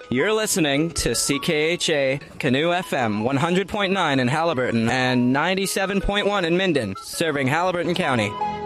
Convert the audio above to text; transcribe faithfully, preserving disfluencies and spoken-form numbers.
You're listening to C K H A Canoe F M one hundred point nine in Halliburton and ninety-seven point one in Minden, serving Halliburton County.